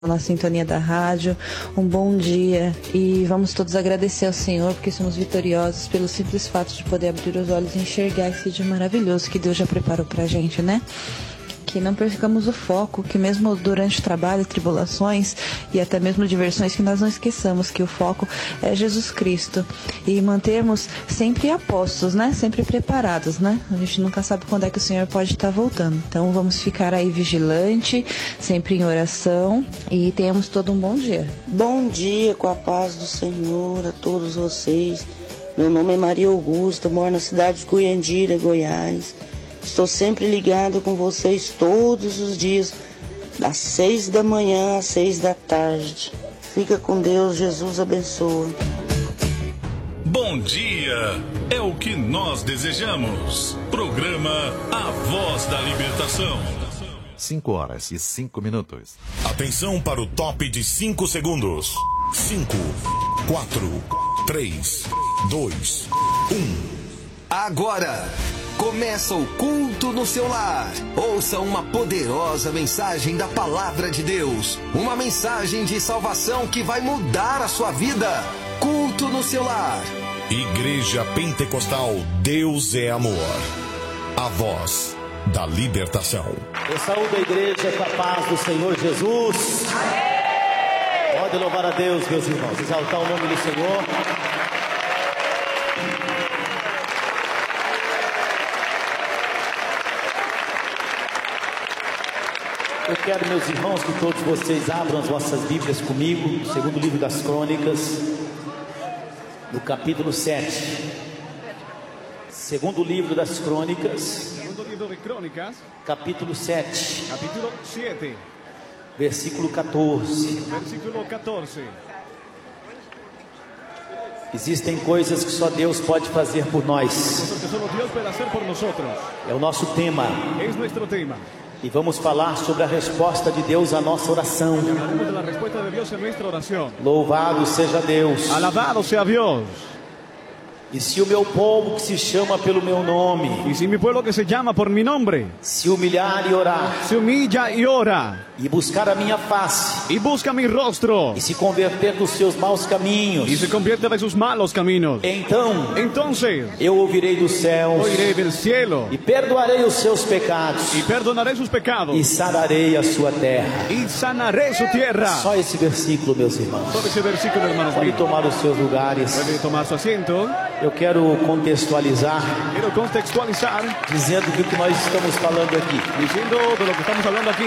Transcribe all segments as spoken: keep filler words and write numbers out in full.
na sintonia da rádio, um bom dia, e vamos todos agradecer ao Senhor porque somos vitoriosos pelo simples fato de poder abrir os olhos e enxergar esse dia maravilhoso que Deus já preparou pra gente, né? Que não percamos o foco, que mesmo durante o trabalho, tribulações e até mesmo diversões, que nós não esqueçamos que o foco é Jesus Cristo e mantermos sempre apostos, né? Sempre preparados, né? A gente nunca sabe quando é que o Senhor pode estar voltando. Então vamos ficar aí vigilante, sempre em oração, e tenhamos todo um bom dia. Bom dia, com a paz do Senhor a todos vocês. Meu nome é Maria Augusta, moro na cidade de Goiandira, Goiás. Estou sempre ligado com vocês todos os dias, das seis da manhã às seis da tarde. Fica com Deus, Jesus abençoa. Bom dia, é o que nós desejamos. Programa A Voz da Libertação. cinco horas e cinco minutos. Atenção para o top de cinco segundos. cinco, quatro, três, dois, um. Agora começa o culto no seu lar. Ouça uma poderosa mensagem da Palavra de Deus. Uma mensagem de salvação que vai mudar a sua vida. Culto no seu lar. Igreja Pentecostal Deus é Amor. A voz da libertação. Eu saúdo a igreja com a paz do Senhor Jesus. Pode louvar a Deus, meus irmãos. Exaltar o nome do Senhor. Eu quero, meus irmãos, que todos vocês abram as vossas Bíblias comigo, no segundo livro das Crônicas, no capítulo sete. Segundo livro das Crônicas, Segundo livro de Crônicas, capítulo sete, capítulo sete, versículo quatorze. versículo quatorze. Existem coisas que só Deus pode fazer por nós. Cosas que solo Dios puede hacer por nosotros. É o nosso tema. Es nuestro tema. E vamos falar sobre a resposta de Deus à nossa oração. Hablaremos de la respuesta de Dios en nuestra oración. Louvado seja Deus. Alabado sea Dios. E se o meu povo que se chama pelo meu nome, Y si mi pueblo que se llama por mi nombre se humilhar e orar, se humilla y ora e buscar a minha face, y busca mi rostro e se converter dos seus maus caminhos, y se convierte de sus malos caminos, então entonces eu ouvirei dos céus oiré del cielo e perdoarei os seus pecados y perdonaré sus pecados e sararei a sua terra. y sanaré su tierra. Só esse versículo, meus irmãos. Todo ese versículo, hermanos Pode míos. tomar os seus lugares. Puede tomar su asiento. Eu quero contextualizar, Quiero contextualizar dizendo do que nós estamos falando aqui. diciendo de lo que estamos hablando aquí.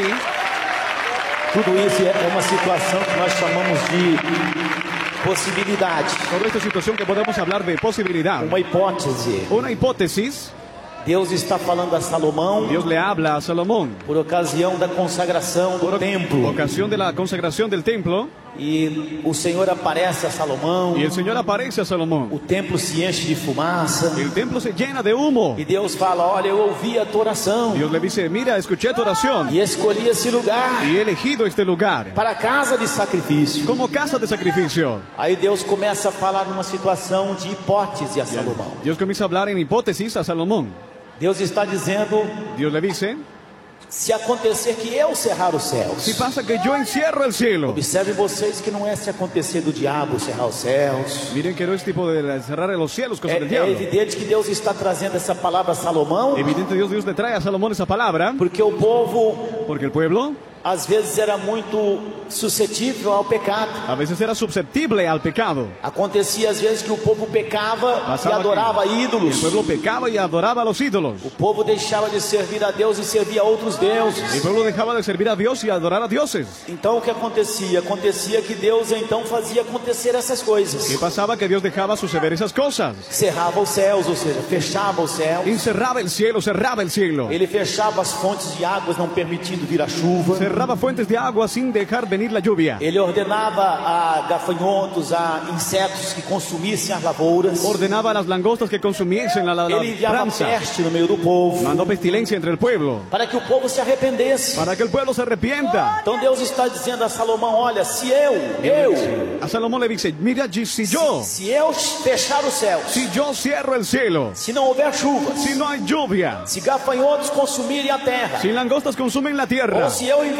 Tudo isso é uma situação que nós chamamos de possibilidade, Sobre esta situación que podemos hablar de posibilidad, uma hipótese. una hipótesis. Deus está falando a Salomão Dios le habla a Salomón por ocasião da consagração do por templo. ocasión de la consagración del templo, E o Senhor aparece a Salomão. y el Señor aparece a Salomón. O templo se enche de fumaça. El templo se llena de humo. E Deus fala: olha, eu ouvi a tua oração Dios le dice, mira, escuché tu oración e escolhi esse lugar y he elegido este lugar para a casa de sacrifício. como casa de sacrificio. Aí Deus começa a falar numa situação de hipótese a Salomão. Dios comienza a hablar en hipótesis a Salomón. Deus está dizendo: Dios le dice, se acontecer que eu cerrar os céus. si pasa que yo encierro el cielo. Observem vocês que não é se acontecer do diabo cerrar os céus. Miren que no es tipo de cerrar los cielos, cosa É, del é diablo. evidente que Deus está trazendo essa palavra a Salomão, Evidente Dios, Dios le trae a Salomón esa palabra, porque o povo porque el pueblo às vezes era muito suscetível ao pecado. a veces era susceptible al pecado. Acontecia às vezes que o povo pecava e Pasaba adorava que ídolos. El pueblo pecaba y adoraba a los ídolos. O povo deixava de servir a Deus e servia a outros deuses. El pueblo dejaba de servir a Dios y adorar a dioses. Então o que acontecia? Acontecia que Deus então fazia acontecer essas coisas. ¿Qué pasaba? Que Dios dejaba suceder esas cosas. Cerrava os céus, ou seja, fechava os céus. Encerraba el cielo, cerraba el cielo. Ele fechava as fontes de águas, não permitindo vir a chuva. Cerraba fuentes de agua sin dejar venir la lluvia. Ele ordenava a gafanhotos, a insetos que consumissem as lavouras. Ordenaba a las langostas que consumiesen la, la, la Ele enviava pranza. peste no meio do povo, Mandó pestilencia entre el pueblo para que o povo se arrependesse. para que el pueblo se arrepienta. Então Deus está dizendo a Salomão: olha, se eu, eu, A Salomón le dice, mira, si yo, se eu fechar os céus, si yo cierro el cielo, se não houver chuvas, si no hay lluvia, se gafanhotos consumirem a terra, si langostas consumen la tierra, ou se eu enviar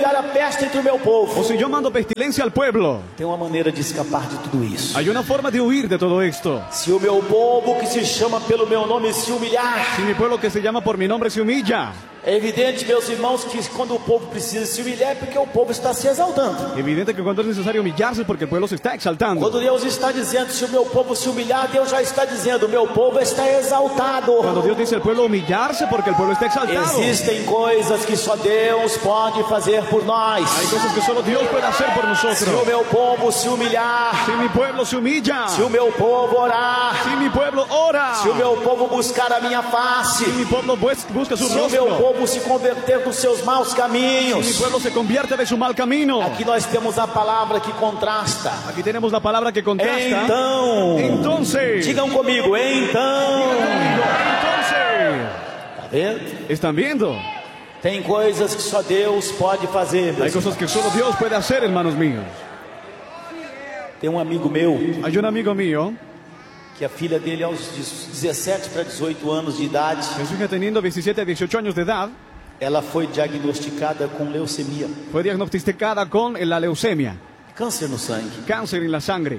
enviar a peste entre o meu povo, o si yo mando pestilencia al pueblo, tem uma maneira de escapar de tudo isso. hay una forma de huir de todo esto. Se o meu povo que se chama pelo meu nome se humilhar, Si mi pueblo que se llama por mi nombre se humilla, é evidente, meus irmãos, que quando o povo precisa se humilhar é porque o povo está se exaltando. evidente que cuando es necesario humillarse es porque el pueblo se está exaltando. Quando Deus está dizendo, se o meu povo se humilhar, Deus já está dizendo, o meu povo está exaltado. Cuando Dios dice el pueblo humillarse porque el pueblo está exaltado. Existem coisas que só Deus pode fazer por nós. Hay cosas que solo Dios puede hacer por Se o nosotros. meu povo se humilhar, Si mi pueblo se humilla, se o meu povo orar, si mi pueblo ora, se o meu povo buscar a minha face, si mi pueblo bus- busca su se o meu rostro, povo se converter dos seus maus si mi caminhos. pueblo se convierte de su mal camino. Aqui nós temos a palavra que contrasta. Aquí tenemos la palabra que contrasta. Então, Entonces, digam comigo, então. entonces, Tá vendo? ¿están viendo? Tem coisas que só Deus pode fazer. Hay meus cosas que solo Dios puede hacer, hermanos míos. Tem um amigo meu Hay un amigo mío, que a filha dele aos dezessete para dezoito anos de idade, que su hija teniendo diecisiete a dieciocho años de edad, ela foi diagnosticada com leucemia, fue diagnosticada con la leucemia, câncer no sangue. cáncer en la sangre,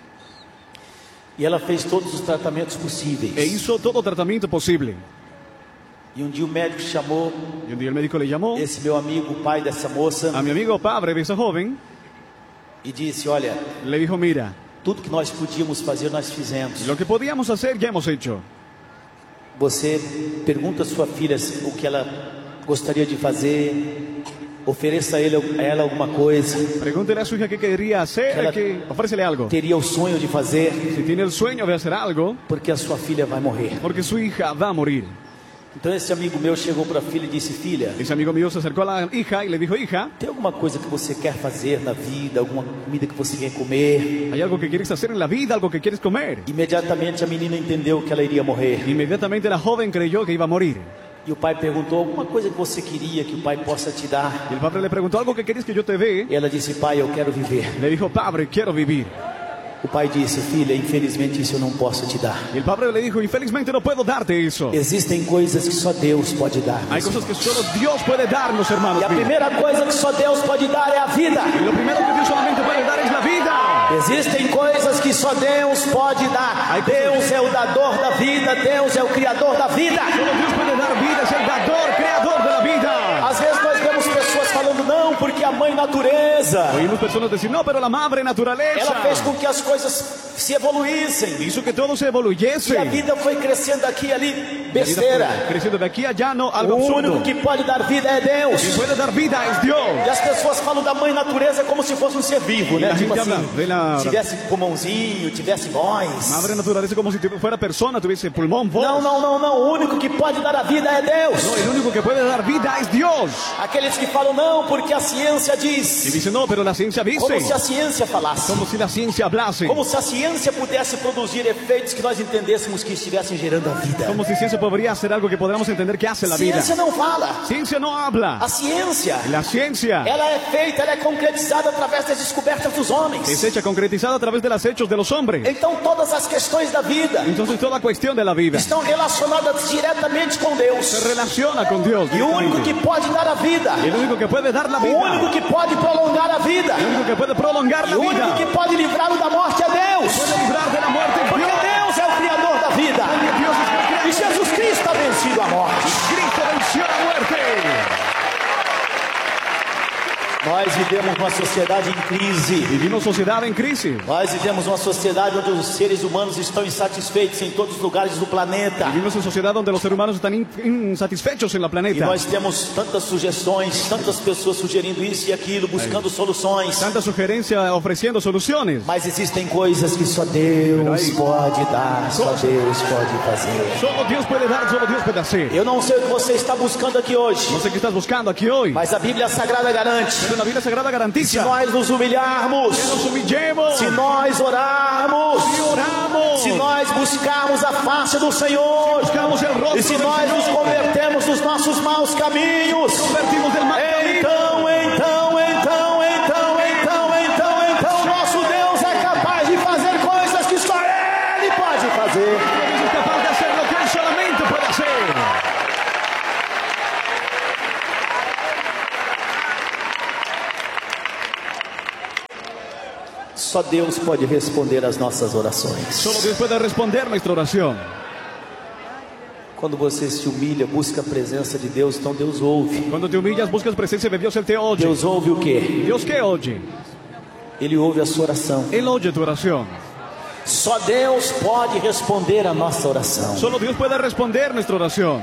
E ela fez todos os tratamentos possíveis. e hizo todo tratamiento posible. E um dia o médico chamou Y un día el médico le llamó esse meu amigo, o pai dessa moça, a mi amigo padre de esa joven, e disse, olha, le dijo, mira, tudo que nós podíamos fazer, nós fizemos. lo que podíamos hacer ya hemos hecho. Você pergunta à sua filha o que ela gostaria de fazer, ofereça a, ele, a ela alguma coisa, Pregúntele a su hija qué querría hacer, Ela- que ofrécele algo. teria o sonho de fazer, Si tiene el sueño de hacer algo, porque a sua filha vai morrer. porque su hija va a morir. Então esse amigo meu chegou para a filha e disse, filha, Ese amigo mío se acercó a la hija y le dijo, hija, tem alguma coisa que você quer fazer na vida, alguma comida que você quer comer? ¿hay algo que quieres hacer en la vida, algo que quieres comer? Imediatamente a menina entendeu que ela iria morrer. Inmediatamente la joven creyó que iba a morir. E o pai perguntou, alguma coisa que você queria que o pai possa te dar? Y el padre le preguntó, ¿algo que quieres que yo te dé? E ela disse, pai, eu quero viver. Le dijo, padre, quiero vivir. O pai disse, filha, infelizmente isso eu não posso te dar. Y el padre le dijo, infelizmente no puedo darte eso. Existem coisas que só Deus pode dar. Hay cosas que solo Dios puede darnos, hermanos E a míos. primeira coisa que só Deus pode dar é a vida. Y lo primero que Dios solamente puede dar es la vida. Existem coisas que só Deus pode dar. Deus é o dador da vida, Deus é o criador da vida. Solo Dios puede dar vida, es el dador, creador de la vida. Às vezes nós vemos pessoas falando, não, porque a mãe natureza, Oímos personas decir, no, pero la madre naturaleza ela fez com que as coisas se evoluíssem. hizo que todo se evoluyese. E a vida foi crescendo aqui e ali, La vida besteira. fue creciendo de aquí a allá, no, O algo absurdo. único que pode dar vida é Deus. Quien puede dar vida es Dios. E as pessoas falam da mãe natureza como se fosse um ser vivo, né? E a Tipo gente assim, habla de la- tivesse pulmãozinho, tivesse voz. Madre naturaleza como si tu- fuera persona, tuviese pulmón, voz. Não, não, não, não. O único que pode dar a vida é Deus. No, el único que puede dar vida es Dios. Aqueles que falam não, porque a ciência Y diz. dice, no, pero la ciencia Como se dice. a ciência falasse. Como si la ciencia hablase. Como se a ciência pudesse produzir efeitos que nós entendêssemos que estivessem gerando a vida. Como si ciencia podría hacer algo que podamos entender que hace la vida. Ciência não fala. Ciencia no habla. A ciência, La ciencia ela é feita, ela é concretizada através das descobertas dos homens. es hecha concretizada a través de los hechos de los hombres. Então todas as questões da vida Entonces toda cuestión de la vida estão relacionadas diretamente com Deus. se relaciona con Dios. E o único que pode dar a vida, El único que puede dar la o único vida, que pode prolongar a vida, el único que puede prolongar e la o único vida, que pode livrá-lo da morte é Deus. puede librar de la muerte es Porque Dios. Deus é o Criador da vida. Dios es el E creador. Jesus Cristo ha vencido a morte. Cristo venció la muerte. Nós vivemos uma sociedade em crise. Vivimos sociedad en crisis. Nós vivemos uma sociedade onde os seres humanos estão insatisfeitos em todos os lugares do planeta. Vivimos en sociedad donde los seres humanos están in- insatisfechos en la E planeta. nós temos tantas sugestões, tantas pessoas sugerindo isso e aquilo, buscando soluções. Tanta sugerencia ofreciendo soluciones. Mas existem coisas que só Deus pode dar, só Deus pode fazer. Solo Dios puede dar, solo Dios puede hacer. Eu não sei o que você está buscando aqui hoje, No sé qué estás buscando aquí hoy. mas a Bíblia Sagrada garante: Pero la Biblia Sagrada se garantiza nós nos humilharmos, que nos humillemos, se nós orarmos, si oramos, se nós buscarmos a face do Senhor, buscamos el rostro e se del nós nos Señor, convertemos dos nossos maus caminhos, convertimos del mal camino. então, então, então, então, então, então, então, nosso Deus é capaz de fazer coisas que só Ele pode fazer. Dios es capaz de hacer lo que Él solamente puede hacer. Só Deus pode responder às nossas orações. Solo Dios puede responder nuestra oración. Quando você se humilha, busca a presença de Deus, então Deus ouve. Cuando te humillas, buscas presencia de Dios, Él te oye. Deus ouve o quê? Dios, ¿qué oye? Ele ouve a sua oração. Él oye tu oración. Só Deus pode responder a nossa oração. Solo Dios puede responder nuestra oración.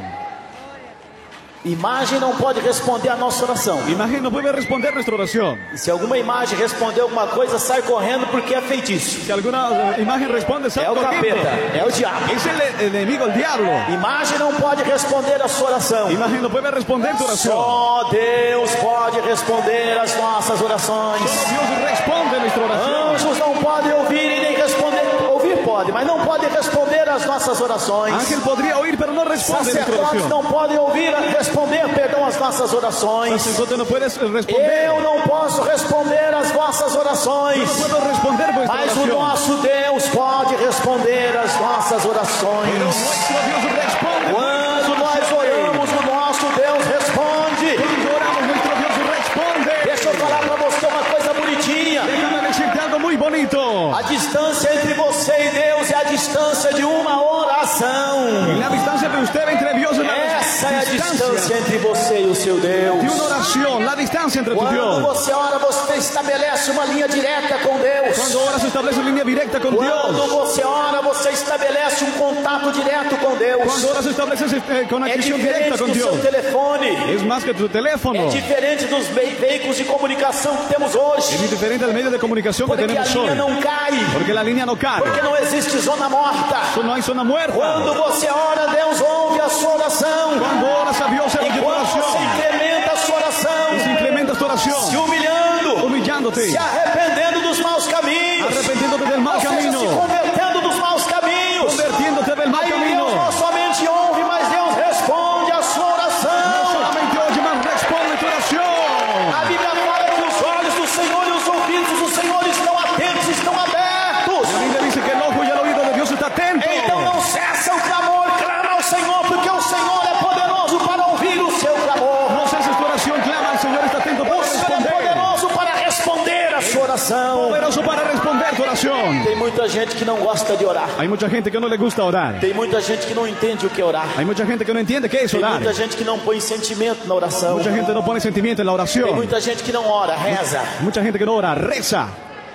Imagem não pode responder a nossa oração. Imagen no puede responder nuestra oración. E se alguma imagem responder alguma coisa, sai correndo porque é feitiço. Si alguna imagen responde, sal É o corriendo. capeta, é o diabo. Es el, el enemigo, el diablo. Imagem não pode responder a sua oração. Imagen no puede responder tu oración. Só Deus pode responder as nossas orações. Solo Dios responde nuestra oración. Anjos não podem ouvir e nem responder. Ouvir pode, mas não podem responder as nossas orações. Ángel podría oír, pero no responde nuestra Sacerdotes oración. não podem ouvir e responder, perdão, as nossas orações. Sacerdote no puedes responder. Eu não posso responder as vossas orações, No puedo responder vuestra mas o oración. nosso Deus pode responder as nossas Pero orações. nuestro Dios responde. Quando nós oramos, o nosso Deus responde. Cuando oramos, nuestro Dios responde. Deixa eu falar para você uma coisa bonitinha. Déjame decirte algo muy bonito. A distância entre você e Deus é a distância de uma oração. Y la distancia entre usted entre Dios es la Essa é a distancia distância entre você e o seu Deus. de una oración, la distancia entre tu Quando Dios. você ora, você estabelece uma linha direta com Deus. Cuando oras establece línea directa con Quando Dios. você ora, você estabelece um contato direto com Deus. Cuando oras estableces eh, É conexión directa diferente con do Dios. seu telefone. Es más que tu teléfono. É diferente dos ve- veículos de comunicação que temos Es hoje. muy diferente al medio de comunicación que Porque a tenemos linha hoy. não cai. Porque la línea no cae. Porque não existe zona morta. No hay zona muerta. Quando você ora, Deus ouve a sua oração. Cuando oras a Dios, Él E oye tu quando você oración. incrementa a sua Y si oração, incrementas tu se oración, humilhando, humillándote, se arrependendo dos maus caminhos, arrepentiéndote del mal ou seja, camino, se convertendo dos maus caminhos, convirtiéndote del mal aí camino. Deus não somente ouve, mas Deus responde a sua No oração. solamente oye, mas responde tu oración. A Bíblia fala que os olhos do Senhor e os ouvidos do Senhor estão atentos, estão abertos. La Biblia dice que el ojo y el oído de Dios está atento. Então não cessa o clamor, clama ao Senhor, porque o Senhor é poderoso para ouvir o seu clamor. No ceses tu oración, clama al Señor, está atento para O Senhor é responder. poderoso para responder a sua oração. Poderoso para responder tu oración. Tem muita gente que não gosta de orar. Hay mucha gente que no le gusta orar. Tem muita gente que não entende o que é orar. Hay mucha gente que no entiende qué es Tem orar. muita gente que não põe sentimento na oração. Mucha gente no pone sentimiento en la Tem oración. muita gente que não ora, reza. Mucha gente que no ora, reza.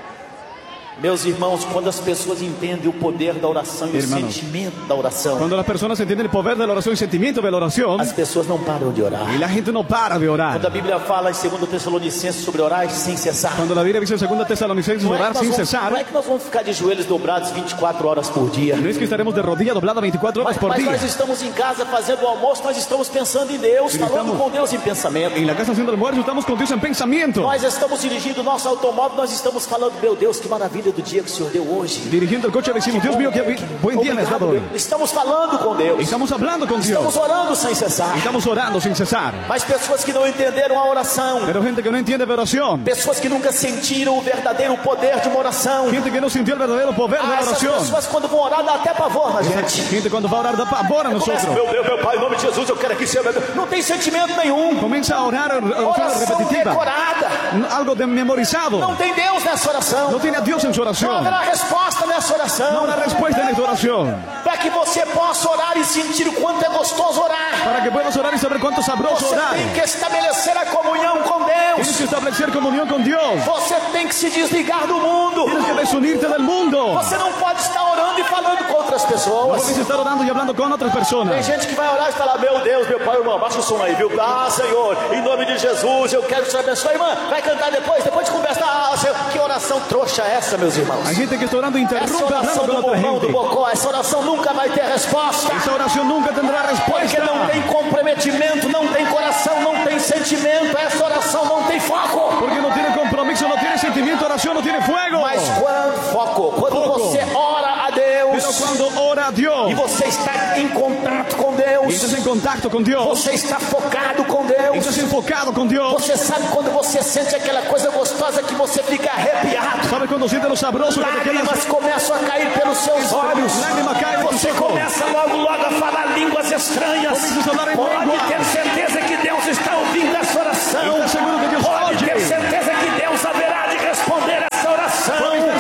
Meus irmãos, quando as pessoas entendem o poder da oração e o Hermanos, sentimento da oração, Cuando las personas entienden el poder de la oración y el sentimiento de la oración, as pessoas não param de orar. y la gente no para de Quando orar. a Bíblia fala em segundo Tessalonicenses sobre orar sem cessar, Cuando la Biblia dice en segunda Tesalonicenses não é, orar que nós sin vamos, cesar, não é que nós vamos ficar de joelhos dobrados vinte e quatro horas por dia. no es que estaremos de rodillas dobladas veinticuatro horas Mas, por mas día. nós estamos em casa fazendo o almoço, nós estamos pensando em Deus, Sim, falando estamos- com Deus em pensamento. En la casa haciendo almuerzo estamos con Dios en pensamiento. Nós estamos dirigindo o nosso automóvel, nós estamos falando, meu Deus, que maravilha do dia que o Senhor deu hoje. Dirigiendo el coche decimos, Dios mío, qué buen día me has Obrigado, dado hoy. Deus. Estamos falando com Deus. Estamos hablando con Dios. Estamos orando sem cessar. Estamos orando sin cesar. Mas pessoas que não entenderam a oração, Pero gente que no entiende de oración. pessoas que nunca sentiram o verdadeiro poder de uma oração. Gente que no sintió el verdadero poder de Ah, la essas oración. pessoas quando vão orar dá até pavor na gente. Gente cuando va a orar da pavor a Começa, nosotros. meu Deus, meu Pai, em nome de Jesus, eu quero aqui ser. Não tem sentimento nenhum. Comienza a orar oración Oração repetitiva. decorada. Algo de memorizado. Não tem Deus nessa oração. No tiene a Dios en su Não oración. haverá resposta nessa No oração. habrá respuesta en esta oración. Para que você possa orar e sentir o quanto é gostoso orar. Para que puedas orar y saber cuánto sabroso Você orar. tem que estabelecer a comunhão com Tienes Deus. que establecer comunión con Dios. Você tem que se desligar do mundo. Tienes que desunirte del mundo. Você não pode estar orando e falando com outras No pessoas. puedes estar orando y hablando con otras Tem personas. gente que vai orar e falar, meu Deus, meu Pai, irmão, abaixa o som aí, viu? Ah, Senhor, em nome de Jesus, eu quero que o Senhor abençoe. Irmã, vai cantar depois, depois de conversar. Ah, Senhor, que oração trouxa é essa, meus irmãos? Hay gente que está orando e Essa interrumpe oração hablando do con otra morrão, do gente. bocó, essa oração nunca vai ter resposta. Esa oración nunca tendrá Porque respuesta. não tem comprometimento, não tem coração, não tem sentimento. Essa oração não tem foco. Porque no tiene compromiso, no tiene sentimiento, oración no tiene fuego. Mas quando foco, quando Foco. você ora a Deus Pero cuando ora a Dios e você está em contato com y Deus, estás en contacto con Dios, você está focado com Deus. estás enfocado con Dios, Você sabe quando você sente aquela coisa gostosa que você fica arrepiado. sabes cuando sientes lo sabroso que te quedas. Lágrimas começam a cair pelos seus olhos. Lágrima cae de tus Você ojos. começa logo, logo a falar línguas estranhas. Começas a falar em Pode língua. ter certeza que Deus está ouvindo essa oração. Está seguro que Deus Pode oye. ter certeza que Deus haverá de responder essa oração. Puedes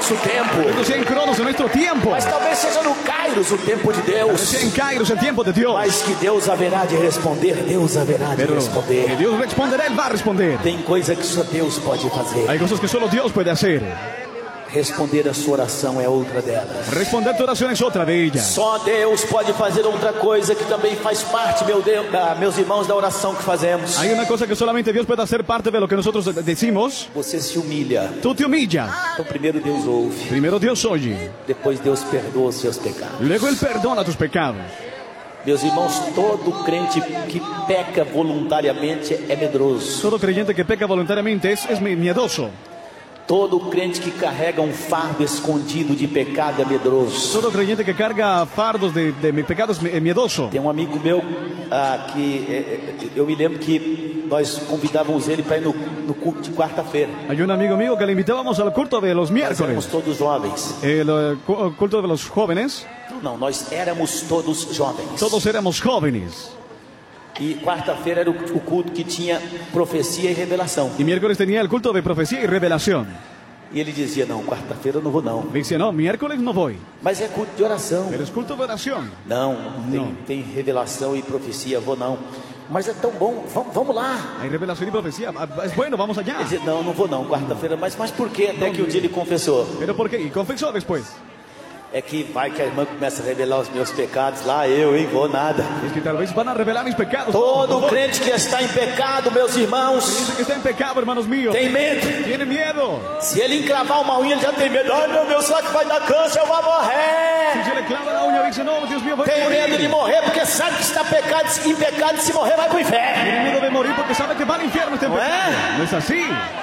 nosso tempo. Esto sea en Cronos, en nuestro tiempo. Mas talvez seja no Kairos o tempo de Deus. Sea en Kairos, el tiempo de Dios. Mas que Deus haverá de responder, Deus haverá de Pero que responder. Dios responderá, Él va a responder. Tem coisa que só Deus pode fazer. Hay cosas que solo Dios puede hacer. Responder a sua oração é outra delas. Responder tu oración es otra de ellas. Só Deus pode fazer outra coisa que também faz parte, meu Deus, da, meus irmãos, da oração que fazemos. Hay una cosa que solamente Dios puede hacer parte de lo que nosotros decimos. Você se humilha. Tú te humillas. Então primeiro Deus ouve. Primero Dios oye. Depois Deus perdoa os seus pecados. Luego Él perdona tus pecados. Meus irmãos, todo crente que peca voluntariamente é medroso. Todo creyente que peca voluntariamente es, es miedoso. Todo crente que carrega um fardo escondido de pecado é medroso. Todo creyente que carga fardos de, de pecados es miedoso. Tem um amigo meu ah, que eh, eu me lembro que nós convidávamos ele para ir no, no culto de quarta-feira. Hay un amigo mío que le invitábamos al culto de los Nós éramos miércoles. todos jovens. El uh, culto de los jóvenes. Não, nós éramos todos jovens. Todos éramos jóvenes. E quarta-feira era o, o culto que tinha profecia e revelação. Y miércoles tenía el culto de profecía y revelación. E ele dizia, não, quarta-feira eu não vou não. Me dice, no, miércoles no voy. Mas é culto de oração. Pero es culto de oración. Não, tem, Não. tem revelação e profecia, vou não. Mas é tão bom, vamos, vamos lá. Hay revelación y profecía. Ah, es bueno, vamos allá. Ele dizia, não, não vou não, quarta-feira. Mas, mas por quê? Até que um dia ele confessou. Pero ¿por qué? Y confesó después. É que vai que a irmã começa a revelar os meus pecados. Lá eu, hein, vou nada. Es que tal vez van a revelar mis pecados. Todo No, no, crente que está em pecado, meus irmãos, creyente que está en pecado, hermanos míos. tem medo. Tiene miedo. Se ele encravar uma unha, ele já tem medo. Ai, meu Deus, será que vai dar câncer? Eu vou Si morrer. se le clava la uña, dice, no, Dios mío, voy a Tem medo de morir. morrer porque sabe que está pecado, em pecado e se morrer vai pro inferno. Tiene miedo de morir porque sabe que va al infierno este No pecado. es. No es así.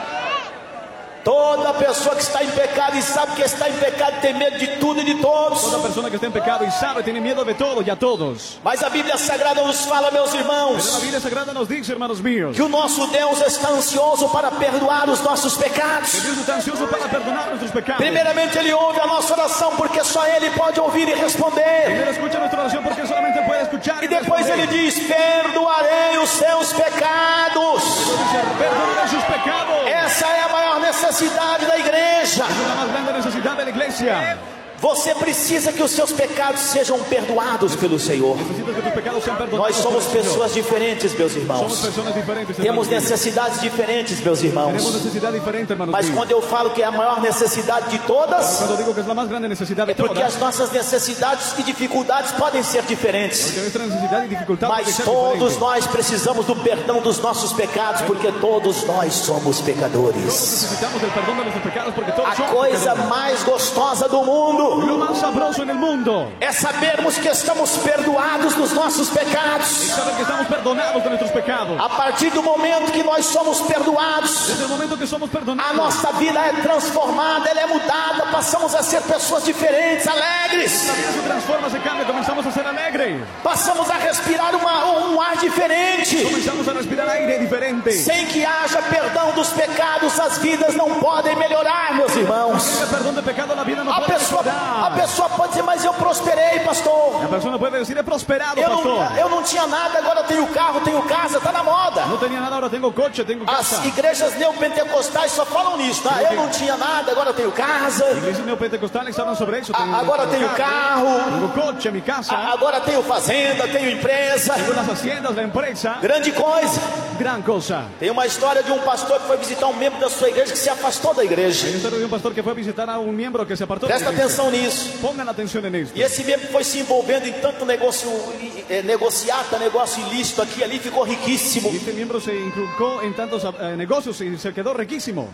Toda pessoa que está em pecado e sabe que está em pecado tem medo de tudo e de todos. Toda persona que está en pecado y sabe, tiene miedo de todo y a todos. Mas a Bíblia Sagrada nos fala, meus Pero la irmãos, Biblia Sagrada nos dice, hermanos míos, que o nosso Deus está ansioso para perdoar os nossos que pecados. Dios está ansioso para perdonar nuestros pecados. Primeiramente, Ele ouve a nossa oração, porque só Ele pode ouvir e responder. Primero escucha nuestra oración porque solamente Él puede escuchar E y depois Ele responder. diz: perdoarei os seus pecados. Dice, perdonaré sus pecados. Essa é a maior necessidade da igreja. Es la más grande necesidad de la iglesia. Você precisa que os seus pecados sejam perdoados pelo Senhor. Necesitas que tus pecados sean perdonados. Nós somos por el Señor. pessoas diferentes, meus Somos irmãos. personas diferentes. Temos hermanos míos. necessidades diferentes, meus Tenemos irmãos. necesidad diferente, hermanos Mas míos. quando eu falo que é a maior necessidade de todas, Cuando digo que es la más grande necesidad de é porque todas, as nossas necessidades e dificuldades podem ser diferentes. porque nuestra necesidad y dificultad puede Mas ser todos diferente. nós precisamos do perdão dos nossos pecados, porque todos nós somos pecadores. Necesitamos el perdón de nuestros pecados porque todos A somos coisa pecadores. mais gostosa do mundo Lo más sabroso en el mundo é sabermos que estamos perdoados dos nossos es pecados. saber que estamos perdonados de nuestros pecados. A partir do momento que nós somos perdoados, Desde el momento que somos a perdonados, nossa vida é transformada, ela é mudada, passamos a ser pessoas diferentes, alegres. la vida se transforma, se cambia, comenzamos a ser alegres. Passamos a respirar uma, um ar diferente. Comenzamos a respirar aire diferente. Sem que haja perdão dos pecados, as vidas não podem melhorar, meus irmãos. Sin perdón de pecado la vida no A puede pessoa, a mejorar. pessoa pode dizer, mas eu prosperei, pastor. La persona puede decir, he prosperado, Eu pastor. não, eu não tinha nada, agora tenho carro, tenho casa, tá na moda. No tenía nada, ahora tengo coche, tengo casa. As igrejas neopentecostais só falam nisso, tá? Eu não tinha nada, agora tenho casa. Iglesias neopentecostales hablan sobre eso. A- agora tenho carro. Tengo coche, mi casa. A- Agora tenho fazenda, tenho empresa. Tengo las haciendas, la empresa. Grande coisa. Gran cosa. Tem uma história de um pastor que foi visitar um membro da sua igreja que se afastou da igreja. Hay una historia de un pastor que fue a visitar a un miembro que se apartó de la Presta iglesia. atenção nisso. Pongan atención en esto. E esse membro foi se envolvendo em tanto negócio, eh, negociata, negócio ilícito aqui e ali, ficou riquíssimo. Y este miembro se inculcó en tantos eh, negocios y se quedó riquísimo.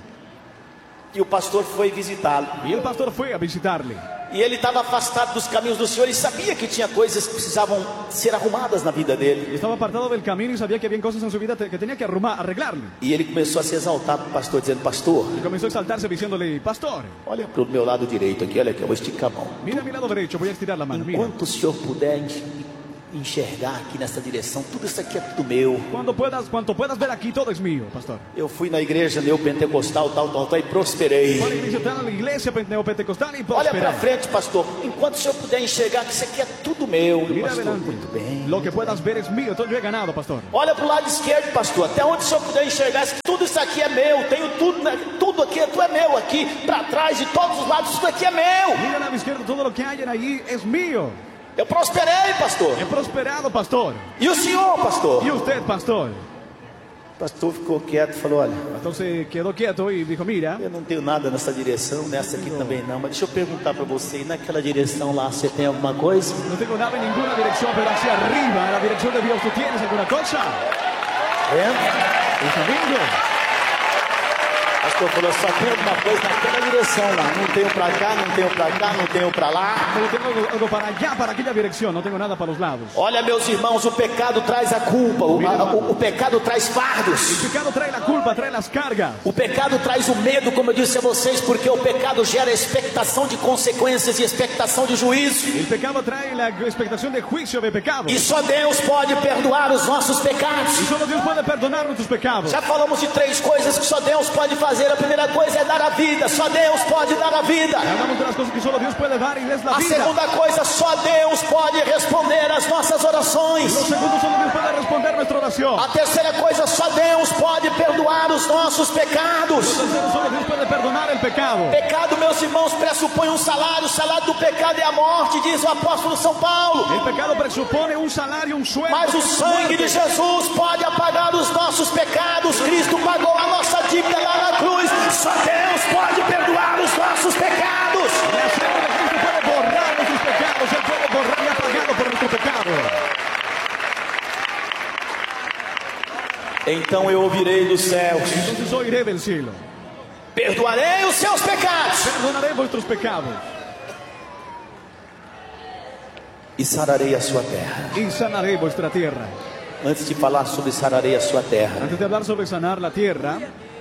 E o pastor foi visitá-lo. Y el pastor fue a visitarle. E ele estava afastado dos caminhos do Senhor e sabia que tinha coisas que precisavam ser arrumadas na vida Y dele. estaba apartado del camino y sabía que había cosas en su vida te- que tenía que arrumar, arreglarle. E ele começou a se exaltar para o pastor, dizendo: pastor, Y comenzó a exaltarse diciéndole, pastor, olha para o meu lado direito aqui, olha aqui, eu vou esticar a mão. mira a mi lado derecho, voy a estirar la mano. Mira, Enquanto o senhor puder enxergar aqui nessa direção, tudo isso aqui é tudo meu. Cuando puedas, cuanto puedas ver aquí, todo es mío, pastor. Eu fui na igreja neopentecostal, tal, tal, tal, e prosperei. Fue a la iglesia, tal, la iglesia neopentecostal y Olha prosperé. para frente, pastor. Enquanto o senhor puder enxergar que isso aqui é tudo meu, Mira pastor, adelante. muito bem. Lo que puedas ver es mío, todo yo he ganado, pastor. Olha para o lado esquerdo, pastor. Até onde o senhor puder enxergar, que tudo isso aqui é meu. Tenho tudo, né? Tudo aqui, tudo é meu aqui. Para trás, de todos os lados, tudo aqui é meu. Mira a la izquierda, todo lo que hay allí es mío. Eu prosperei, pastor. He prosperado, pastor. E o senhor, pastor? Y usted, pastor. O pastor ficou quieto e falou: olha, Pastor se quedó quieto y dijo, mira, eu não tenho nada nessa direção, nessa aqui também não. Mas deixa eu perguntar para você, e naquela direção lá, você tem alguma coisa? no tengo nada en ninguna dirección, pero hacia arriba, en la dirección de Dios, ¿tú tienes alguna cosa? É? ¿Está viendo? O pastor falou: só tem alguma coisa naquela direção lá. Não tenho para cá, não tenho para cá, não tenho para lá. Solo tengo algo, algo para allá, para aquella dirección, no tengo nada para los lados. Olha, meus irmãos, o pecado traz a culpa, o, a, o, o pecado traz fardos. El pecado trae la culpa, trae las cargas. O pecado traz o medo, como eu disse a vocês, porque o pecado gera expectação de consequências e expectação de juízo. El pecado trae la expectación de juicio de pecado. E só Deus pode perdoar os nossos pecados. Y solo Dios puede perdonar nuestros pecados. Já falamos de três coisas que só Deus pode fazer. A primeira coisa é dar a vida. Só Deus pode dar a vida. Hablamos de las cosas que solo Dios puede dar y es la A vida. segunda coisa, só Deus pode responder às nossas orações. Lo segundo, solo Dios puede responder nuestra oración. A terceira coisa, só Deus pode perdoar os nossos pecados. Tercero, solo Dios puede perdonar el pecado. Pecado, meus irmãos, pressupõe um salário. O salário do pecado é a morte, diz o apóstolo São Paulo. El pecado presupone un salario, un sueldo. Mas o sangue de Jesus pode apagar os nossos pecados. Cristo pagou a nossa dívida lá na cruz. Só Deus pode perdoar os nossos pecados. La sangre de Cristo puede borrar nuestros pecados. Él puede borrar y apagado por nuestro pecado. Então eu ouvirei dos céus: Entonces oiré del cielo. perdoarei os seus pecados Perdonaré vuestros pecados. e sararei a sua terra. Y sanaré vuestra tierra. Antes de falar sobre sararei a sua terra, Antes de hablar sobre sanar la tierra,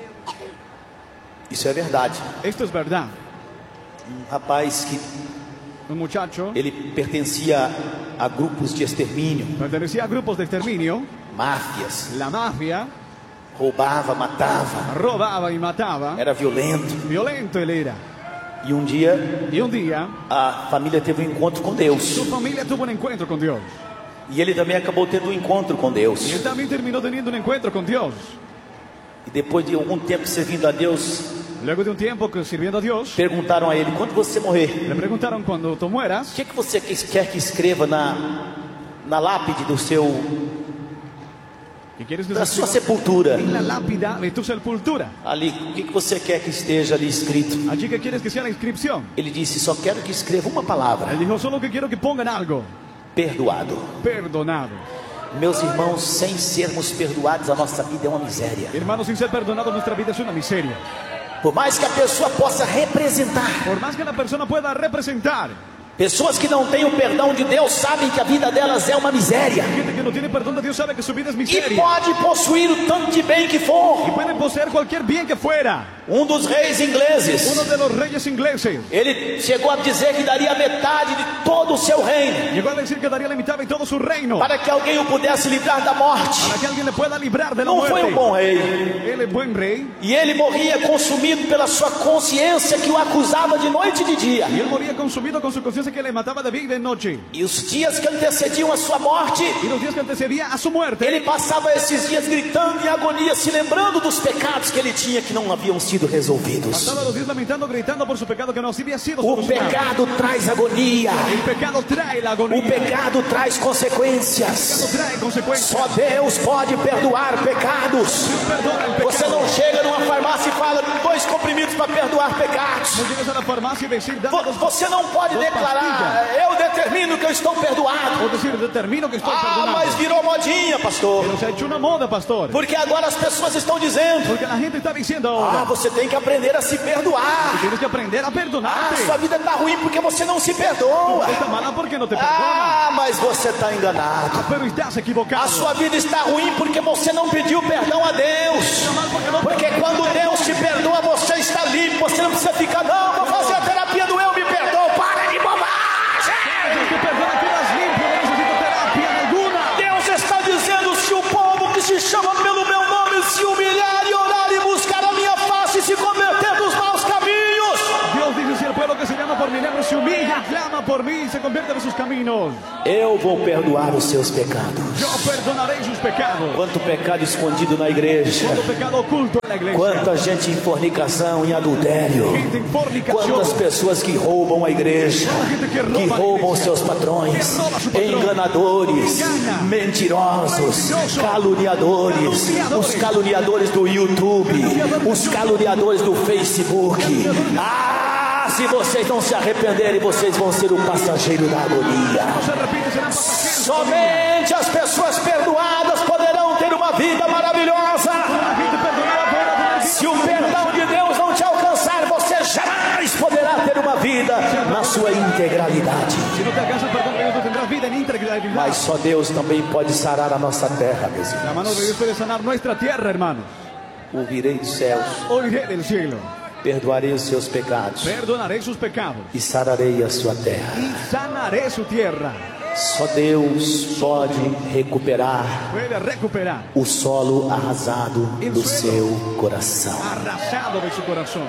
isso é verdade. esto es verdad. Um rapaz que Un muchacho ele pertencia a grupos de extermínio, pertenecía a grupos de exterminio. máfias, La mafia roubava, matava, robaba y mataba. era violento. Violento él era. E um dia Y un día a família teve um encontro com Deus. su familia tuvo un encuentro con Dios. E ele também acabou tendo um encontro com Deus. Y él también terminó teniendo un encuentro con Dios. E depois de algum tempo servindo a Deus, Luego de un tiempo que sirviendo a Dios, perguntaram a ele: quando você morrer, le preguntaron cuando tú o mueras, que, que você quer que escreva na, na lápide do seu, ¿qué quieres que da se sua escriba sepultura? en la lápida de tu sepultura? Ali, o que, que você quer que esteja ali escrito? Allí, ¿qué quieres que sea la inscripción? Ele disse: só quero que escreva uma palavra: Él dijo, solo que quiero que pongan algo. perdoado. Perdonado. Meus irmãos, sem sermos perdoados, a nossa vida é uma miséria. Hermanos, sin ser perdonado, nuestra vida es una miseria. Por mais que a pessoa possa representar, Por más que la persona pueda representar, pessoas que não têm o perdão de Deus sabem que a vida delas é uma miséria. gente que no tiene perdón de Dios sabe que su vida es E miseria. pode possuir o tanto de bem que for. Y pueden poseer cualquier bien que fuera. Um dos reis ingleses, Uno de los reyes ingleses ele chegou a dizer que daria metade de todo o seu reino llegó a decir que daría la mitad de todo su reino para que alguém o pudesse livrar da morte. para que alguien le pueda librar de la Não foi um muerte. bom rei. Él es buen rey. E ele morria consumido pela sua consciência que o acusava de noite e de dia. Y él moría consumido con su conciencia que le mataba de día y de noche. E os dias que antecediam a sua morte, Y los días que antecedía a su muerte, ele passava esses dias gritando em agonia, se lembrando dos pecados que ele tinha que não haviam sido resolvidos. pasaba los días lamentando, gritando por su pecado que no había sido O solucionado. pecado traz agonia. El pecado trae la O agonía. pecado traz El pecado consequências. trae consecuencias. Só Deus pode perdoar pecados. Perdona el pecado. Você não chega numa farmácia e fala dois comprimidos para perdoar pecados. No llegas a la farmacia y decir, dame Vo- dos, Você não pode dos declarar: eu determino que eu estou perdoado. o decir, determino que estoy Ah, perdonado. mas virou modinha, pastor. Pero se ha hecho una moda, pastor. Porque agora as pessoas estão dizendo: Porque la gente está diciendo ah, ahora, você tem que aprender a se perdoar. tienes que aprender a Ah, perdonarte. sua vida está ruim porque você não se perdoa. Está mala porque no te perdona. Ah, mas você está enganado. Pero estás equivocado. A sua vida está ruim porque você não pediu perdão a Deus. Porque quando Deus te perdoa, você está limpo. Você não precisa ficar: não, vou fazer a terapia do eu me perdoo. Para de bobagem. Dios te perdona, quedas limpio. No necesito terapia del por mí y se convierte en sus caminos. Eu vou perdoar os seus pecados. Yo perdonaré sus pecados. Quanto pecado escondido na igreja. Cuánto pecado oculto en la iglesia. Quanta gente em fornicação, em adultério. Gente en fornicación. Quantas pessoas que roubam a igreja, que roubam os seus patrões, enganadores, mentirosos, caluniadores, os caluniadores do YouTube, os caluniadores do Facebook. Ah, se vocês não se arrependerem, vocês vão ser o passageiro da agonia. Somente as pessoas perdoadas poderão ter uma vida maravilhosa. Se o perdão de Deus não te alcançar, você jamais poderá ter uma vida na sua integralidade. Mas só Deus também pode sarar a nossa terra, meus irmãos. La mano de Dios puede sanar nuestra tierra, hermanos. Ouvirei dos céus, Oiré del cielo. perdoarei os seus pecados Perdonaré sus pecados. e sararei a sua terra. Y sanaré su tierra. Só Deus pode recuperar Puede recuperar. o solo arrasado do seu coração. Arrasado de su corazón.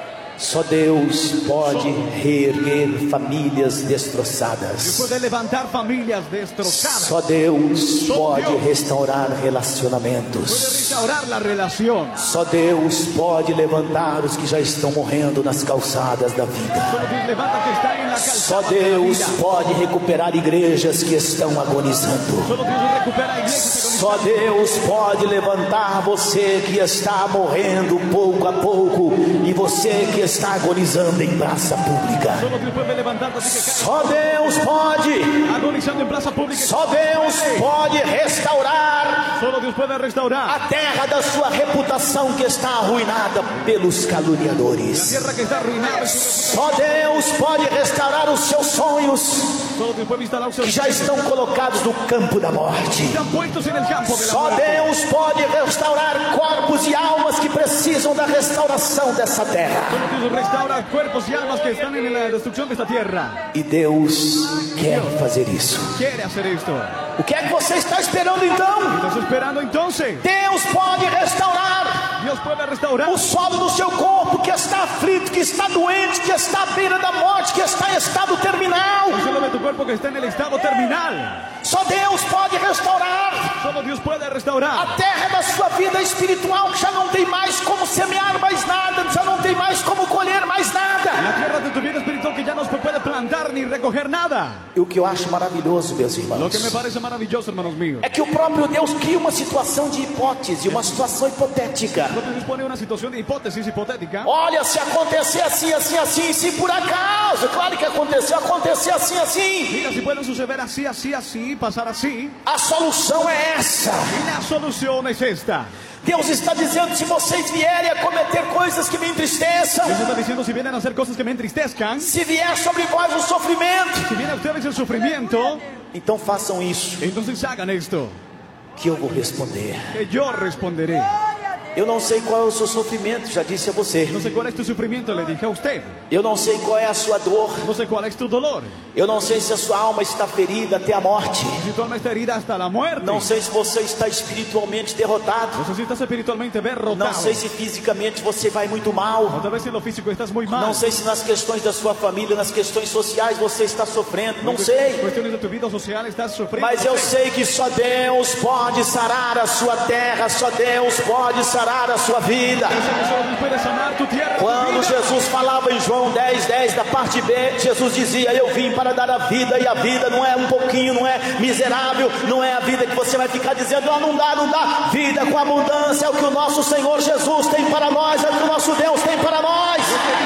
Só Deus pode reerguer famílias destroçadas. Puede levantar familias destrozadas. Só Deus Só pode Deus. restaurar Puede relacionamentos. restaurar la relación. Só Deus pode levantar os que já estão morrendo nas calçadas da vida. Solo Dios levanta que está en la Só calzada de la Deus vida. pode recuperar igrejas que estão agonizando. Solo Dios recupera iglesias Só Deus pode levantar você que está morrendo pouco a pouco e você que está agonizando em praça pública. Solo Dios puede levantar así que Só Deus pode. cae agonizando en plaza pública. Só Deus pode restaurar Solo Dios puede restaurar a terra da sua reputação que está arruinada pelos la caluniadores. tierra que está arruinada. y su- Só Deus pode restaurar os seus sonhos Solo Dios puede instalar que já estão colocados no campo da morte. están puestos en el campo de la Só muerte. Deus pode restaurar corpos e almas que precisam da restauração dessa terra. Solo Dios restaura cuerpos y almas que están en la destrucción de esta tierra. E Deus quer fazer isso. Quiere hacer esto. O que é que você está esperando então? ¿Estás esperando entonces? Deus pode restaurar Dios puede restaurar o solo do seu corpo que está aflito, que está doente, que está à beira da morte, que está em estado terminal. el suelo de tu cuerpo que está en el estado terminal. Só Deus pode restaurar Solo Dios puede restaurar a terra da sua vida espiritual, que já não tem mais como semear mais nada, já não tem mais como colher mais nada. la tierra de tu vida espiritual que ya no se puede plantar ni recoger nada. E o que eu acho maravilhoso, meus Lo irmãos, que me parece maravilloso, hermanos míos, é que o próprio Deus cria uma situação de hipótese, uma situação hipotética. lo que Dios pone una situación de hipótesis hipotética. Olha, se acontecer assim, assim, assim, se por acaso, claro que aconteceu, acontecer assim, assim, Mira, si pueden suceder así, así, así, pasar así. a solução é essa. Y la solución es esta. Deus está dizendo: se vocês vierem a cometer coisas que me entristeçam, Dios está diciendo, si vienen a hacer cosas que me entristezcan, se vier sobre vós o sofrimento, si viene a ustedes el sufrimiento, então façam isso, entonces hagan esto, que eu vou responder. que yo responderé. Eu não sei qual é o seu sofrimento, já disse a você. No sé cuál es tu sufrimiento, le dije a usted. Eu não sei qual é a sua dor. No sé cuál es tu dolor. Eu não sei se a sua alma está ferida até a morte. Si tu alma está herida hasta la muerte. Não sei se você está espiritualmente derrotado. No sé si estás espiritualmente derrotado. Não sei se fisicamente você vai muito mal. Otra vez en lo físico estás muy mal. Não sei se nas questões da sua família, nas questões sociais você está sofrendo. Não sei. Cuestiones de tu vida social estás sufriendo. Mas eu sei que só Deus pode sarar a sua terra. Só Deus pode sarar a sua vida. Yo sé que solo Dios puede sanar tu tierra, tu Quando vida. Jesus falava em João dez, dez, da parte B, Jesus dizia: eu vim para dar a vida, e a vida não é um pouquinho, não é miserável, não é a vida que você vai ficar dizendo: ah, não dá, não dá. Vida com abundância é o que o nosso Senhor Jesus tem para nós, é o que o nosso Deus tem para nós.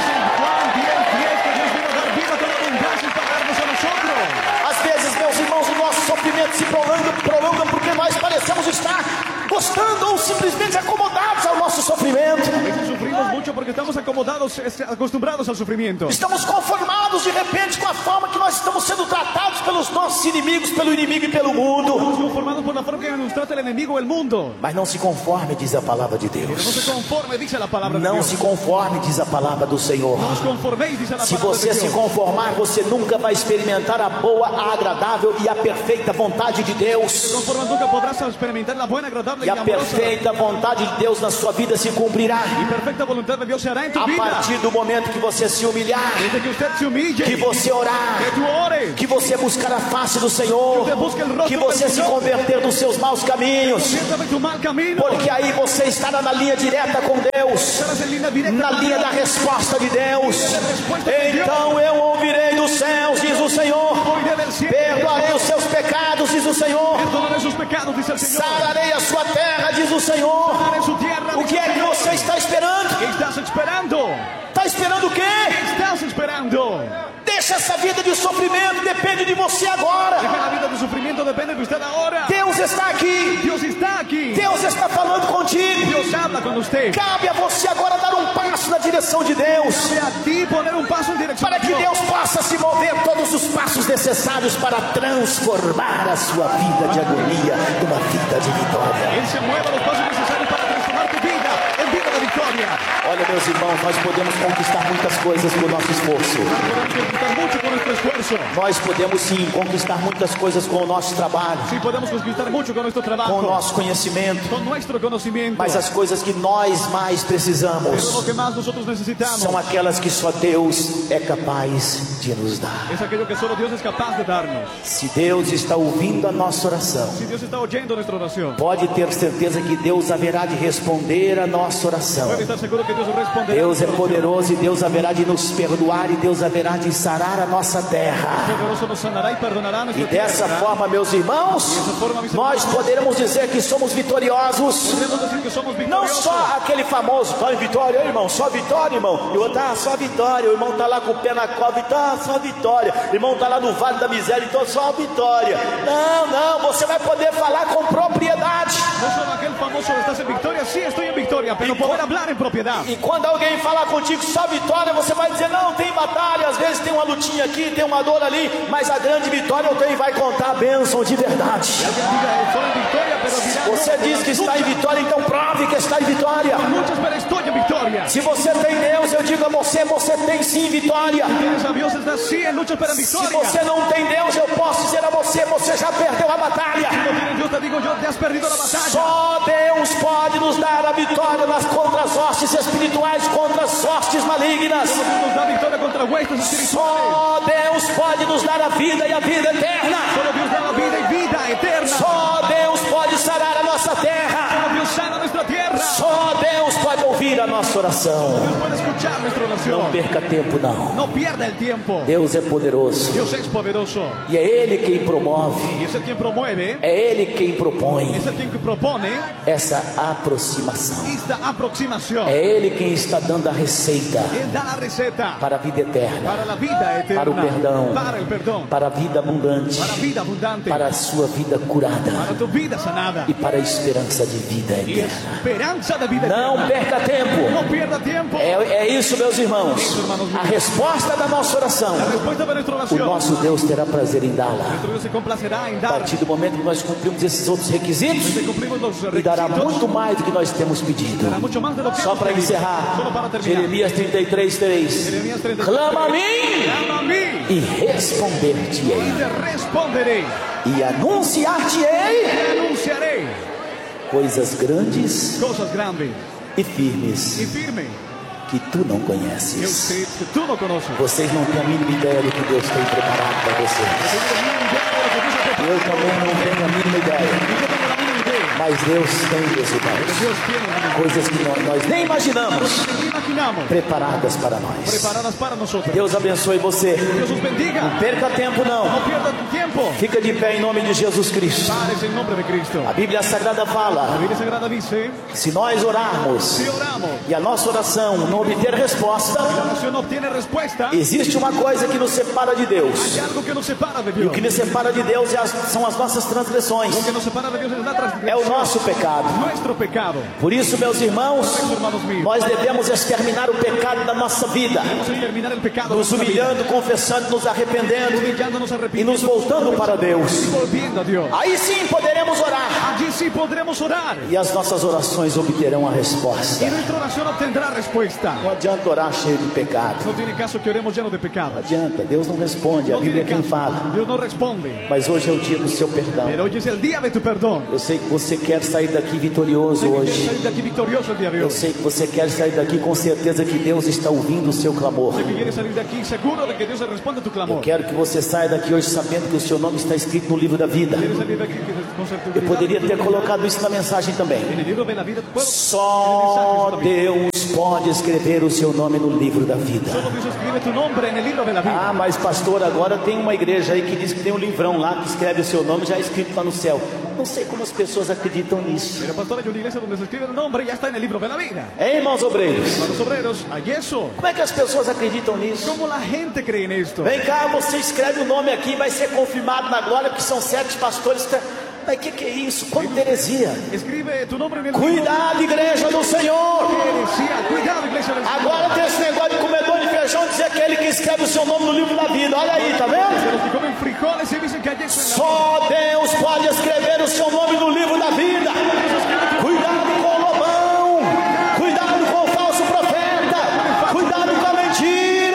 Juan diez, diez, que Dios vino a dar vida con abundancia y para darnos a nosotros. Às vezes, meus irmãos, o nosso sofrimento se prolonga, prolonga porque nós parecemos estar gostando ou simplesmente acomodados ao nosso sofrimento. A veces sufrimos mucho porque estamos acomodados, es- acostumbrados al sufrimiento. Estamos conformados de repente com a forma que nós estamos sendo tratados pelos nossos inimigos, pelo inimigo e pelo mundo. Estamos conformados por la forma que nos trata el enemigo o el mundo. Mas não se conforme, diz a palavra de Pero no Deus. se conforme, dice la palabra de Não Dios. se conforme, diz a palavra do Senhor. No os conforméis, dice la Se palabra você de se Dios. conformar, você nunca vai experimentar a boa, a agradável e a perfeita vontade de Se Deus. conformas, nunca podrás experimentar la buena, agradable E y a amorosa perfeita vontade de Deus na sua vida se cumprirá y perfecta voluntad de Dios se hará en tu a vida. partir do momento que você se humilhar, Desde que usted se humille, que você orar, que tu ores. que você buscar a face do Senhor, que você se converter dos seus maus caminhos, Conviértete de tu mal camino. porque aí você estará na linha direta com Deus, Estarás en línea directa na con linha Dios. da resposta de Deus. Então eu ouvirei dos céus, diz o Senhor, Oiré del cielo. perdoarei os seus pecados, diz o Senhor, Perdonaré sus pecados, dice el Señor. sararei a sua terra, diz o Senhor. Sanaré su tierra. O que é que você está esperando? ¿Qué estás esperando? Está esperando o quê? ¿Qué estás esperando? Deixa essa vida de sofrimento, depende de você agora. Deja la vida de sufrimiento, depende de usted ahora. Deus está aqui, Dios está aquí. Deus está falando contigo. Dios habla con usted. Cabe a você agora dar um passo na direção de Deus, Cabe a ti poner un paso en dirección para a que Dios. Deus possa se mover todos os passos necessários para transformar a sua vida de agonia numa vida de vitória. Él se mueva los pasos necesarios para transformar tu vida en vida de victoria. Olha, meus irmãos, nós podemos conquistar muitas coisas com o nosso esforço. Podemos conquistar mucho con nuestro esfuerzo. Nós podemos sim conquistar muitas coisas com o nosso trabalho, Sí, podemos conquistar mucho con nuestro trabajo. com o nosso conhecimento. Con nuestro conocimiento. Mas as coisas que nós mais Pero precisamos lo que más nosotros necesitamos são aquelas que só Deus é capaz de nos dar. es aquello que solo Dios es capaz de darnos. Se Deus está ouvindo a nossa oração, Si Dios está oyendo nuestra oración, pode ter certeza que Deus haverá de responder a nossa oração. puede estar seguro que Dios responderá. Deus é poderoso e Deus haverá de nos perdoar e Deus haverá de sarar a nossa terra. Poderoso nos sanará y perdonará E nuestra dessa tierra. forma, meus irmãos, nós poderemos dizer que somos vitoriosos. Podemos decir que somos Não victoriosos. só aquele famoso, tá em vitória, irmão, só vitória, irmão. E o outro, ah, só vitória. O irmão tá lá com o pé na cova, tá, só vitória. O irmão tá lá no vale da miséria, então só vitória. Não, não, você vai poder falar com propriedade. No solo aquel famoso, ¿estás en victoria? Sí, estoy en victoria, pero poder hablar en propiedad. E quando alguém falar contigo só vitória, você vai dizer, não, tem batalha, às vezes tem uma lutinha aqui, tem uma dor ali, mas a grande vitória eu tenho e vai contar a bênção de verdade. Alguien diga, eh, solo en victoria, pero dirá, Você no, diz que está em vitória, então prove que está em vitória. muchos, pero estoy en victoria. Se você tem Deus, eu digo a você, você tem sim vitória. Tienes a Dios, estás sí en luchas, pero en Se victoria. você não tem Deus, eu posso dizer a você, você já perdeu a batalha. Si no tienes Dios, te digo yo, te has perdido la batalla. Só Deus pode nos dar a vitória nas contra as hostes espirituais, contra as hostes malignas. Dios nos da victoria contra huestes espirituales. Só Deus pode nos dar a vida e a vida eterna. Solo Dios da la vida y vida eterna. Só Deus pode sarar a nossa terra. Solo Dios sana nuestra tierra. Só Deus pode ouvir a nossa oração. Dios puede escuchar nuestra oración. Não perca tempo, não. No pierda el tiempo. Deus é poderoso. Dios es poderoso. E é Ele quem promove. Y es el quien promueve. É Ele quem propõe Es el quien que propone essa aproximação. esta aproximación. É Ele quem está dando a receita Él da la receta para a vida eterna, para la vida eterna. para o perdão, Para el perdón. para a vida abundante, Para vida abundante. para a sua vida curada Para tu vida sanada. e para a esperança de vida Y eterna. esperanza de vida Não eterna. perca tempo. No pierda tiempo. É, é isso, meus irmãos. A resposta da nossa oração, La respuesta de nuestra o oración. nosso Deus terá prazer em dá-la. Nuestro Dios se complacerá en A dar. partir do momento que nós cumprimos esses outros requisitos, Si cumplimos los e dará requisitos, muito mais do que nós temos pedido. dará mucho más de lo que Só hemos para pedido. encerrar, Solo para terminar. Jeremias trinta e três, três. Jeremías treinta y tres. Clama a mim Clama a mí e responder-te-ei, y te responderé. e anunciar-te-ei Te anunciaré coisas grandes cosas grandes e y firmes firmes que tu não que, conheces. usted, que tú no conoces. Vocês não têm a mínima ideia do que Deus tem preparado para vocês. Eu também não tenho a mínima ideia. Mas Deus tem, meus irmãos, Dios tiene coisas que nós, nós nem imaginamos que imaginamos preparadas para nós. preparadas para nosotros. Deus abençoe você. Dios os bendiga. Não perca tempo, não. No pierda tu tiempo. Fica de pé em nome de Jesus Cristo. Pares en nombre de Cristo. A Bíblia Sagrada La fala: Biblia Sagrada dice, se nós orarmos si oramos e a nossa oração não obter resposta, y la oración no obtiene respuesta, existe uma coisa que nos separa de Deus. hay algo que nos separa de E Dios. o que nos separa de Deus é as- são as nossas transgressões. Lo que nos separa de Dios es la É o transgresión. nosso pecado. Nuestro pecado. Por isso, meus irmãos, Por eso, hermanos míos, nós devemos exterminar o pecado da nossa vida, debemos exterminar el pecado. nos de nuestra vida. humilhando, confessando, nos arrependendo Humillándonos, e arrepintiendo, nos voltando para Deus. y volviendo a Dios. Aí sim poderemos orar Allí sí podremos orar. e as nossas orações obterão a resposta. Y nuestra oración obtendrá respuesta. Não adianta orar cheio de pecado. No tiene caso que oremos llenos de pecado. Não adianta, Deus não responde, a No Bíblia tiene é quem caso. fala. Dios no responde. Mas hoje é o dia do seu perdão. Pero hoy es el día de tu perdón. Eu sei que você quer sair daqui vitorioso hoje. Eu sei que você quer sair daqui com certeza que Deus está ouvindo o seu clamor. Eu quero que você saia daqui hoje sabendo que o seu nome está escrito no livro da vida. Eu poderia ter colocado isso na mensagem também. Só Deus pode escrever o seu nome no livro da vida. Ah, mas pastor, agora tem uma igreja aí que diz que tem um livrão lá que escreve o seu nome já escrito lá no céu. Não sei como as pessoas acreditam nisso. Hein, irmãos obreiros? Como é que as pessoas acreditam nisso? Vem cá, você escreve o nome aqui, vai ser confirmado na glória, porque são sete pastores. Mas o que, que é isso? Quanta heresia! Cuidado, igreja do Senhor! Agora tem esse negócio de comedor de feijão dizer que é ele que escreve o seu nome no livro da vida. Olha aí, tá vendo? Só Deus pode escrever o seu nome no livro da vida. Cuidado com o lobão, cuidado com o falso profeta, cuidado com a mentira.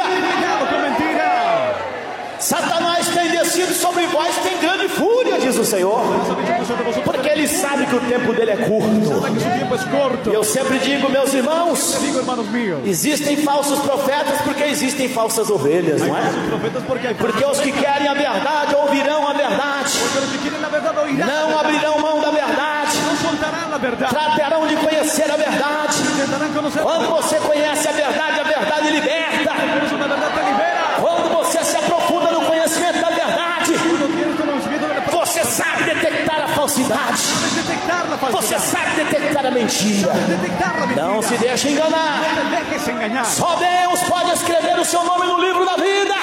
Satanás tem descido sobre vós, tem grande fúria, diz o Senhor, porque ele sabe que o tempo dele é curto. E eu sempre digo, meus irmãos, existem falsos profetas porque existem falsas ovelhas, não é? Porque os que querem a verdade ouvirão a verdade, não abrirão mão da verdade, tratarão de conhecer a verdade. Quando você conhece a verdade, a verdade liberta. Quando você se aprofunda no conhecimento da verdade, você sabe detectar a falsidade, você sabe detectar a mentira. Não se deixe enganar. Só Deus pode escrever o seu nome no livro da vida.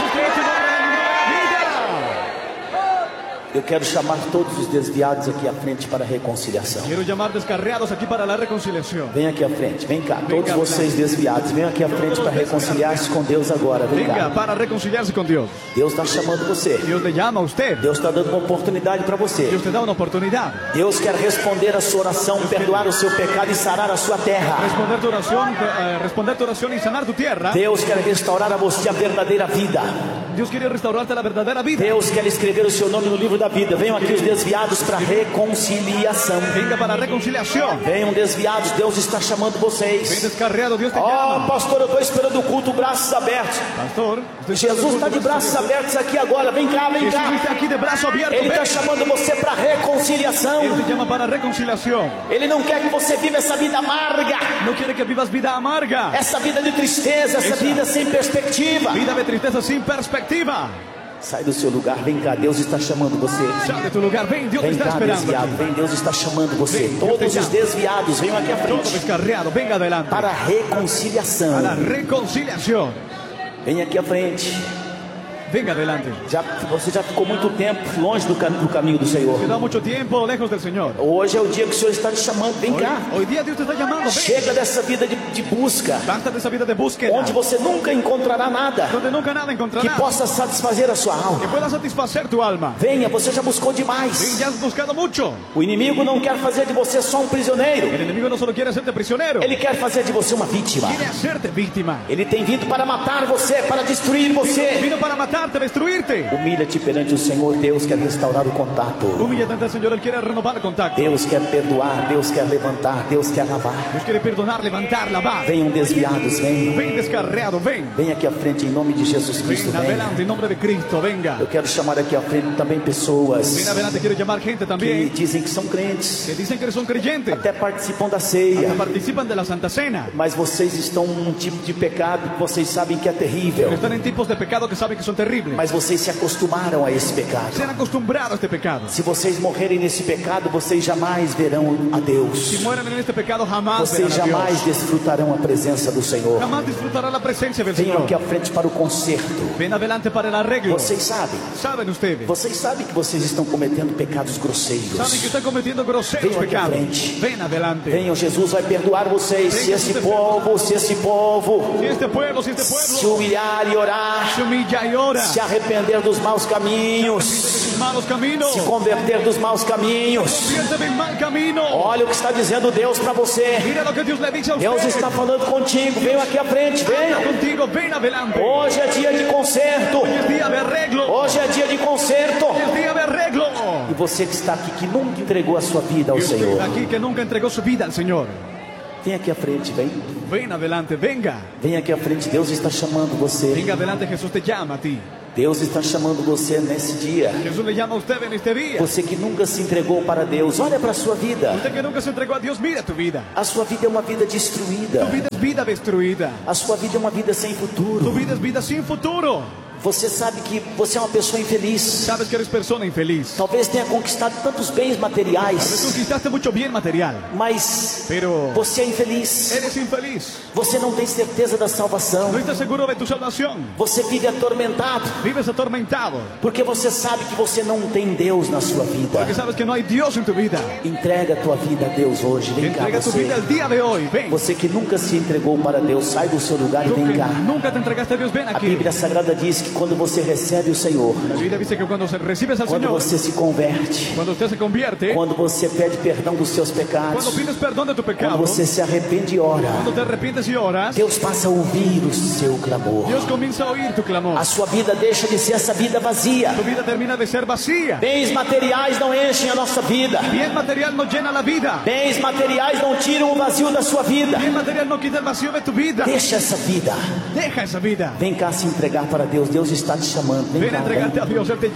Eu quero chamar todos os desviados aqui à frente para a reconciliação. Quero chamar descarriados aqui para a reconciliação. Vem aqui à frente, vem cá. Todos vocês desviados, venham aqui à frente para reconciliar-se com Deus agora. Vem cá. Para reconciliar-se com Deus. Deus está chamando você. Deus te chama a você. Deus está dando uma oportunidade para você. Deus te dá uma oportunidade. Deus quer responder a sua oração, perdoar o seu pecado e sarar a sua terra. Responder tua oração, uh, responder tua oração e sanar tu terra. Deus quer restaurar a você a verdadeira vida. Deus quer restaurar-te a verdadeira vida. Deus quer escrever o seu nome no livro da vida. Venham aqui os desviados para reconciliação. Venga para a reconciliação. Venham desviados, Deus está chamando vocês. Vem descarriado, Deus te chama. Oh, pastor, eu estou esperando o culto, braços abertos. Pastor, Jesus está de braços abertos aqui agora. Vem cá, vem cá. Está aqui de braço aberto. Ele está chamando você para reconciliação. Ele te chama para reconciliação. Ele não quer que você viva essa vida amarga. Não quer que vivas vida amarga. Essa vida de tristeza, essa, essa vida sem perspectiva. Vida de tristeza sem perspectiva. Sai do seu lugar, vem cá, Deus está chamando você. Sai do teu lugar, vem, Deus vem está cá, esperando. Desviado, vem, Deus está chamando você. Vem, todos os desviados, venham aqui à frente. Descarriado, venga adelante. Para a reconciliação. Para a reconciliação. Vem aqui à frente. Venga adelante. Já, você já ficou muito tempo longe do, cam do caminho do Senhor. Queda muito tempo lejos do Senhor. Hoje é o dia que o Senhor está te chamando. Vem hoy, cá. Hoy dia Deus te está chamando. Vem. Chega dessa vida de, de busca. Basta dessa vida de búsqueda. Onde você nunca encontrará nada. Onde nunca nada encontrará. Que possa satisfazer a sua alma. Que pueda satisfazer tu alma. Venha, você já buscou demais. Ven, já has buscado muito. O inimigo não quer fazer de você só um prisioneiro. O inimigo não só quer hacerte prisioneiro. Ele quer fazer de você uma vítima. Quer hacerte vítima. Ele tem vindo para matar você, para destruir você. Vindo para matar-te, destruir-te. Humilha-te perante o Senhor. Deus quer restaurar o contato. Humilha-te ante o Senhor, Ele quer renovar o contato. Deus quer perdoar, Deus quer levantar, Deus quer lavar. Deus quer perdonar, levantar, lavar. Venham desviados, venham. Vem descarreado, vem. Vem aqui à frente em nome de Jesus Cristo. Vem adelante em nome de Cristo, venga. Eu quero chamar aqui à frente também pessoas. Vem adelante, quero chamar gente também. Que dizem que são crentes. Que dizem que são creyentes. Até participam da ceia. Até participam da Santa Cena. Mas vocês estão num tipo de pecado que vocês sabem que é terrível. Estão em tipos de pecado que sabem que são terríveis. Mas vocês se acostumaram a esse pecado. Se acostumbraram a este pecado. Se vocês morrerem nesse pecado, vocês jamais verão a Deus. Se morrem neste pecado, jamais vocês jamais desfrutarão a presença do Senhor. Jamais desfrutarão a presença do Senhor. Venham aqui à frente para o concerto. Vem adelante para o arreglo. Vocês sabem. Sabem ustedes. Vocês sabem que vocês estão cometendo pecados grosseiros. Sabem que estão cometendo grosseiros pecados. Vem adelante. Venham, Jesus vai perdoar vocês. Se esse povo, se esse povo, se este povo, se este povo, se humilhar e orar, se humilhar e orar, se arrepender dos maus caminhos, se converter dos maus caminhos. Olha o que está dizendo Deus para você. Deus está falando contigo. Venha aqui à frente, venha. Hoje é dia de conserto. Hoje é dia de conserto. você que está aqui, que nunca entregou a sua vida ao Y usted Senhor. aquí que nunca entregó su vida al Señor. Vem aqui à frente, vem. Ven adelante, venga. Vem aqui à frente, Deus está chamando você. Venga adelante, Jesús te llama a ti. Deus está chamando você nesse dia. Jesús le llama a usted en este día. Você que nunca se entregou para Deus, olha para a sua vida. Usted que nunca se entregó a Dios, mira tu vida. A sua vida é uma vida destruída. Tu vida es vida destruida. A sua vida é uma vida sem Tu futuro. vida es vida sin futuro. Você sabe que você é uma pessoa infeliz. Sabes que eres persona infeliz. Talvez tenha conquistado tantos bens Tal vez materiais, conquistaste mucho bien material, mas pero você é infeliz. eres infeliz. Você não tem certeza da salvação. No estás seguro de tu salvación. Você vive atormentado, Vives atormentado porque você sabe que você não tem Deus na sua vida. porque sabes que no hay Dios en tu vida. Entrega a tua vida a Deus hoje. Vem cá, Entrega tu vida você. el día de hoy. Ven. Você que nunca se entregou para Deus, sai do seu lugar e Tú vem que cá. nunca te entregaste a Dios, ven A aquí. Bíblia Sagrada diz que quando você recebe o Senhor, La Biblia dice que cuando se recibes al quando Señor, você se converte, cuando usted se convierte, quando você pede perdão dos seus cuando pecados, pides perdón de tu quando pecado, você se arrepende e ora, cuando te arrepientes y oras, Deus passa a ouvir o seu clamor. Dios comienza a oír tu clamor. A sua vida deixa de ser essa vida vazia. Tu vida termina de ser vacía. Bens materiais não enchem a nossa vida. Bien material no llena la vida. Bens materiais não tiram o vazio da sua vida. Bien material no quita el vacío de tu vida. Deixa essa vida. Deja esa vida. Vem cá se entregar para Deus. Deus está te chamando. Vem Ven a cá, entregarte vem. a Dios, Él te